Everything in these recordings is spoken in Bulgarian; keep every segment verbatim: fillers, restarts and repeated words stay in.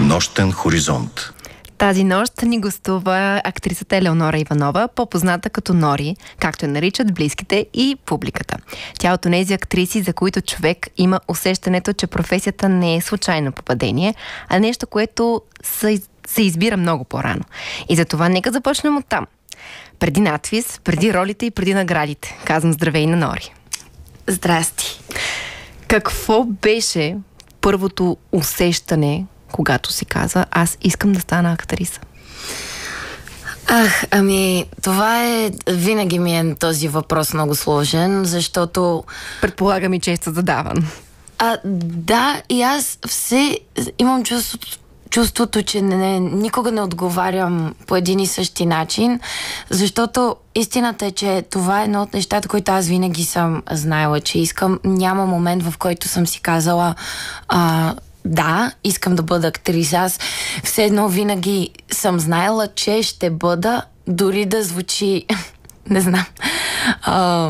Нощен хоризонт. Тази нощ ни гостува актрисата Елеонора Иванова, по-позната като Нори, както я наричат близките и публиката. Тя е от онези актриси, за които човек има усещането, че професията не е случайно попадение, а нещо, което се, се избира много по-рано. И затова нека започнем оттам. Преди надпис, преди ролите и преди наградите. Казвам здравей на Нори. Здрасти. Какво беше първото усещане, когато си каза, аз искам да стана актриса? Ах, ами, това е... Винаги ми е този въпрос много сложен, защото... Предполагам и често задаван. А, да, и аз все имам чувството, чувството, че не, никога не отговарям по един и същи начин, защото истината е, че това е едно от нещата, които аз винаги съм знаела, че искам. Няма момент, в който съм си казала... А, да, искам да бъда актриса. Аз все едно винаги съм знаела, че ще бъда, дори да звучи... не знам. А,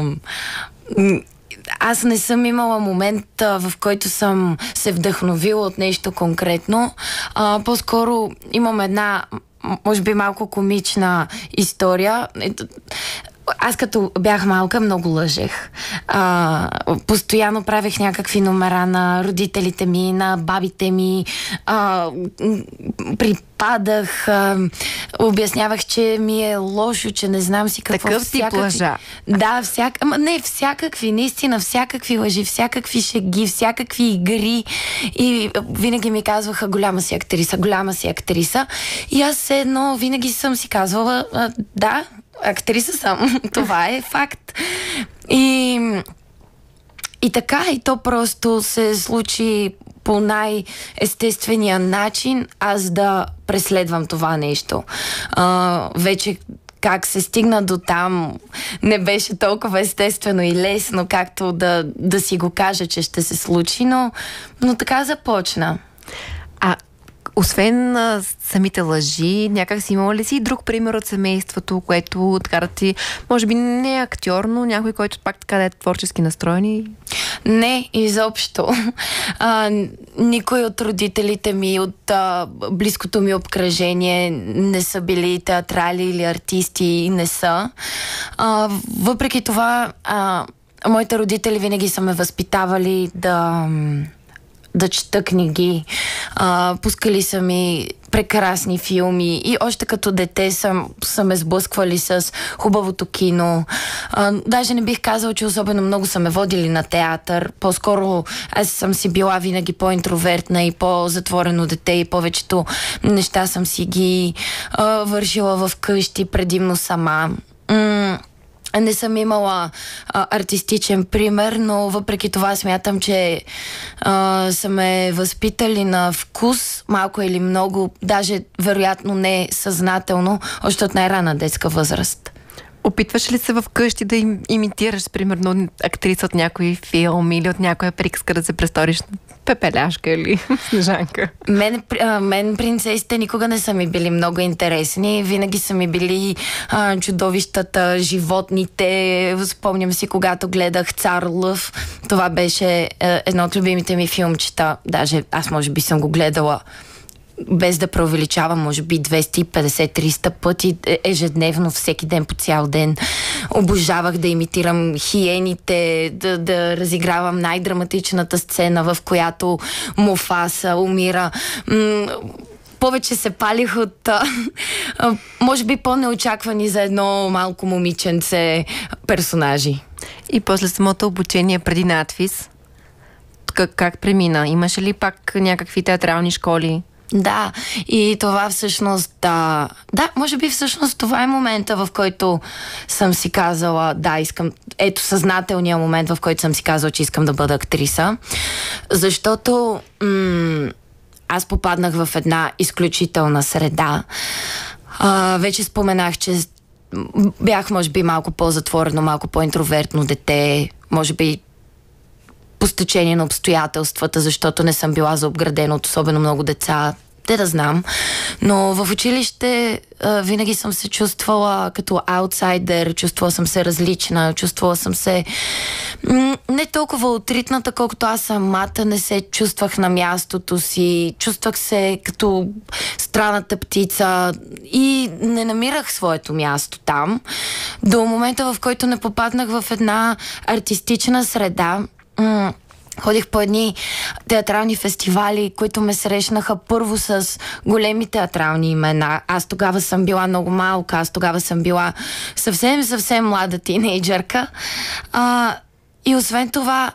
аз не съм имала момент, в който съм се вдъхновила от нещо конкретно. А, по-скоро имам една, може би малко комична история. Аз като бях малка, много лъжех. А, постоянно правех някакви номера на родителите ми, на бабите ми. А, припадах, а, обяснявах, че ми е лошо, че не знам си какво. Такъв тип лъжа. Да, всяк... Ама не, всякакви, наистина, всякакви лъжи, всякакви шеги, всякакви игри. И винаги ми казваха, голяма си актриса, голяма си актриса. И аз едно винаги съм си казвала, да, актриса съм. Това е факт. И, и така, и то просто се случи по най-естествения начин аз да преследвам това нещо. А, вече как се стигна до там не беше толкова естествено и лесно, както да, да си го кажа, че ще се случи, но, но така започна. А освен а, самите лъжи, някак си имала ли си друг пример от семейството, което така да ти, може би не е актьор, но някой, който пак така да е творчески настроен? Не, изобщо. А, никой от родителите ми, от а, близкото ми обкръжение не са били театрали или артисти, не са. А, въпреки това, а, моите родители винаги са ме възпитавали да... да чета книги. А, пускали са ми прекрасни филми и още като дете съм, са ме сблъсквали с хубавото кино. А, даже не бих казал, че особено много са ме водили на театър. По-скоро аз съм си била винаги по-интровертна и по-затворено дете и повечето неща съм си ги а, вършила в къщи, предимно сама. М- Не съм имала а, артистичен пример, но въпреки това смятам, че а, са ме възпитали на вкус, малко или много, даже вероятно не съзнателно, още от най-рана детска възраст. Опитваш ли се в къщи да им имитираш, примерно, актриса от някой филм или от някоя приказка да се престориш Пепеляшка или Снежанка? Мен, а, мен принцесите никога не са ми били много интересни. Винаги са ми били а, чудовищата, животните. Спомням си, когато гледах Цар Лъв. Това беше а, едно от любимите ми филмчета. Даже аз може би съм го гледала без да преувеличавам, може би двеста и петдесет до триста пъти ежедневно, всеки ден по цял ден. Обожавах да имитирам хиените, да, да разигравам най-драматичната сцена, в която Муфаса умира. М- повече се палих от а, а, може би по-неочаквани за едно малко момиченце персонажи. И после самото обучение преди надпис, как, как премина? Имаше ли пак някакви театрални школи? Да, и това всъщност, да, да, може би всъщност това е момента, в който съм си казала, да, искам, ето съзнателният момент, в който съм си казала, че искам да бъда актриса, защото м- аз попаднах в една изключителна среда. А, вече споменах, че бях, може би, малко по-затворено, малко по-интровертно дете, може би по стечение на обстоятелствата, защото не съм била заобградена от особено много деца. Те да знам. Но в училище а, винаги съм се чувствала като аутсайдер, чувствала съм се различна, чувствала съм се м- не толкова отритната, колкото аз самата не се чувствах на мястото си. Чувствах се като странната птица и не намирах своето място там. До момента, в който не попаднах в една артистична среда, м- ходих по едни театрални фестивали, които ме срещнаха първо с големи театрални имена. Аз тогава съм била много малка, аз тогава съм била съвсем, съвсем млада тинейджърка. А, и освен това,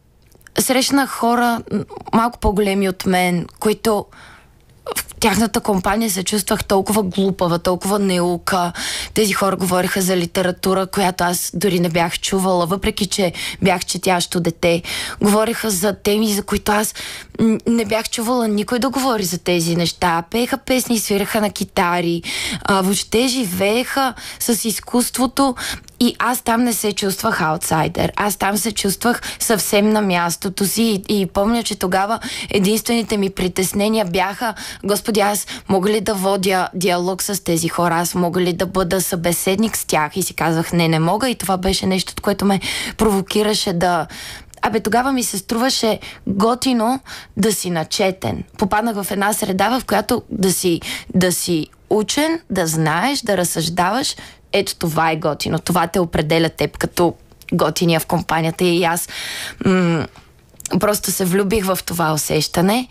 срещнах хора малко по-големи от мен, които в тяхната компания се чувствах толкова глупава, толкова неука. Тези хора говориха за литература, която аз дори не бях чувала, въпреки че бях четящо дете. Говориха за теми, за които аз не бях чувала никой да говори за тези неща. Пееха песни, свираха на китари, а, въобще живееха с изкуството. И аз там не се чувствах аутсайдер. Аз там се чувствах съвсем на мястото си и, и помня, че тогава единствените ми притеснения бяха: Господи, аз мога ли да водя диалог с тези хора? Аз мога ли да бъда събеседник с тях? И си казвах: не, не мога. И това беше нещо, от което ме провокираше да... Абе, тогава ми се струваше готино да си начетен. Попаднах в една среда, в която да си, да си учен, да знаеш, да разсъждаваш. Ето това е готино. Това те определя теб като готиния в компанията. И аз м- просто се влюбих в това усещане.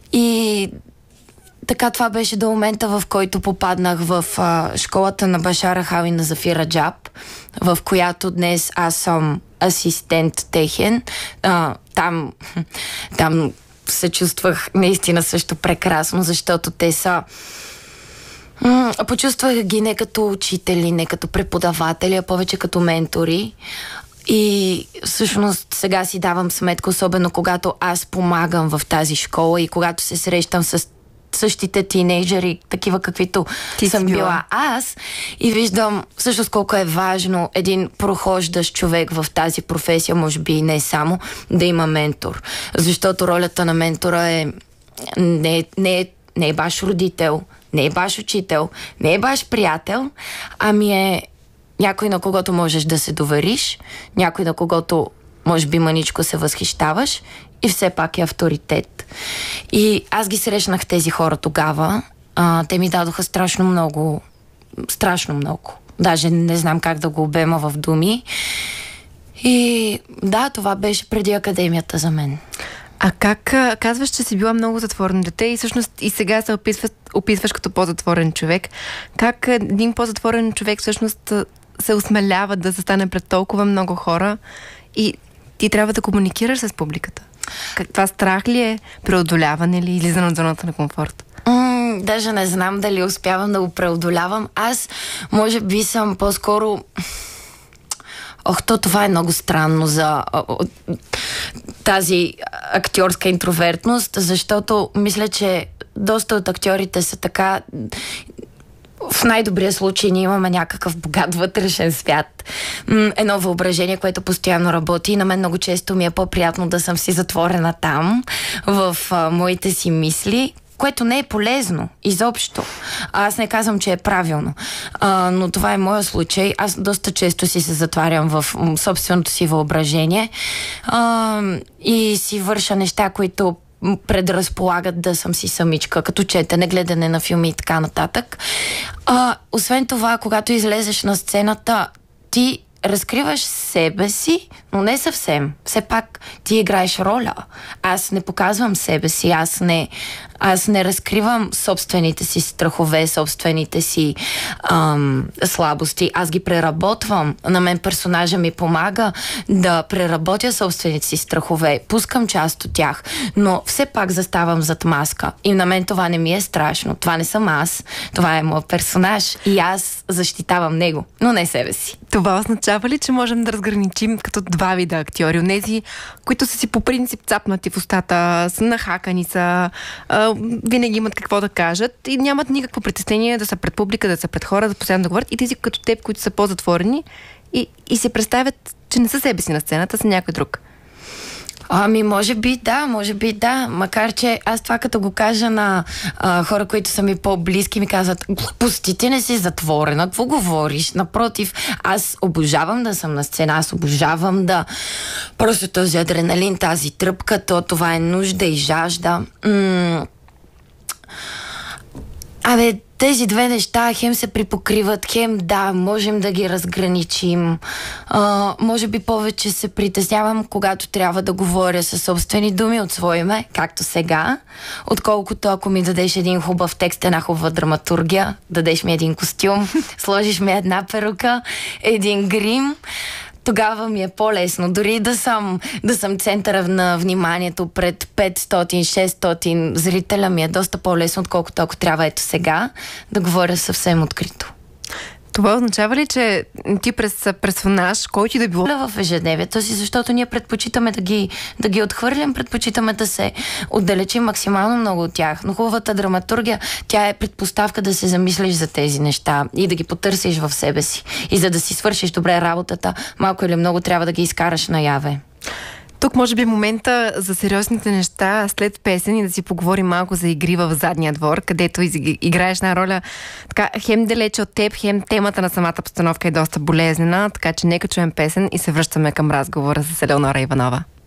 И така това беше до момента, в който попаднах в а, школата на Башара Хал и на Зафира Джаб, в която днес аз съм асистент техен. А, там, там се чувствах наистина също прекрасно, защото те са... М- почувствах ги не като учители, не като преподаватели, а повече като ментори. И всъщност сега си давам сметка, особено когато аз помагам в тази школа и когато се срещам с същите тинейджери, такива каквито Ти съм била. била аз, и виждам всъщност колко е важно един прохождащ човек в тази професия, може би и не само, да има ментор. Защото ролята на ментора е не, не, не е баш родител, не е баш учител, не е баш приятел, ами е някой, на когото можеш да се довериш, някой, на когото може би маничко се възхищаваш и все пак е авторитет. И аз ги срещнах тези хора тогава. А, те ми дадоха страшно много, страшно много. Даже не знам как да го обема в думи. И да, това беше преди академията за мен. А как казваш, че си била много затворено дете и всъщност и сега се описваш, описваш като по-затворен човек? Как един по-затворен човек всъщност се осмелява да застане пред толкова много хора и ти трябва да комуникираш с публиката? Как, това страх ли е, преодоляване ли, или за зоната на комфорт? М- даже не знам дали успявам да го преодолявам. Аз може би съм по-скоро... Ох, то това е много странно за о, о, тази актьорска интровертност, защото мисля, че доста от актьорите са така... В най-добрия случай ние имаме някакъв богат вътрешен свят. Едно въображение, което постоянно работи, и на мен много често ми е по-приятно да съм си затворена там, в а, моите си мисли, което не е полезно изобщо. Аз не казвам, че е правилно, а, но това е моя случай. Аз доста често си се затварям в собственото си въображение а, и си върша неща, които предразполагат да съм си самичка, като четене, гледане на филми и така нататък. А, освен това, когато излезеш на сцената, ти разкриваш себе си, но не съвсем. Все пак ти играеш роля. Аз не показвам себе си, аз не, аз не разкривам собствените си страхове, собствените си ам, слабости. Аз ги преработвам. На мен персонажа ми помага да преработя собствените си страхове. Пускам част от тях, но все пак заставам зад маска. И на мен това не ми е страшно. Това не съм аз. Това е моят персонаж и аз защитавам него, но не себе си. Това означава ли, че можем да разграничим като два вида актьори? Онези, които са си по принцип цапнати в устата, са нахакани, са, а, винаги имат какво да кажат и нямат никакво притеснение да са пред публика, да са пред хора, да постоянно да говорят, и тези като теб, които са по-затворени и, и се представят, че не са себе си на сцената, са някой друг? Ами, може би да, може би да. Макар, че аз това като го кажа на а, хора, които са ми по-близки, ми казват: глупости, ти не си затворена, какво говориш? Напротив, аз обожавам да съм на сцена, аз обожавам да просто този адреналин, тази тръпка, то това е нужда и жажда. М- Абе, тези две неща хем се припокриват, хем да, можем да ги разграничим. А, може би повече се притеснявам, когато трябва да говоря със собствени думи от свое име, както сега, отколкото ако ми дадеш един хубав текст, една хубава драматургия, дадеш ми един костюм, сложиш ми една перука, един грим, тогава ми е по-лесно. Дори да съм, да съм центъра на вниманието пред петстотин-шестстотин зрителя, ми е доста по-лесно, отколкото ако трябва ето сега да говоря съвсем открито. Това означава ли, че ти през персонаж, който и да било в ежедневието си, защото ние предпочитаме да ги, да ги отхвърлим, предпочитаме да се отдалечим максимално много от тях. Но хубавата драматургия, тя е предпоставка да се замислиш за тези неща и да ги потърсиш в себе си. И за да си свършиш добре работата, малко или много трябва да ги изкараш наяве. Тук може би момента за сериозните неща след песен и да си поговорим малко за игри в задния двор, където играеш една роля така хем далече от теб, хем темата на самата постановка е доста болезнена, така че нека чуем песен и се връщаме към разговора с Елеонора Иванова.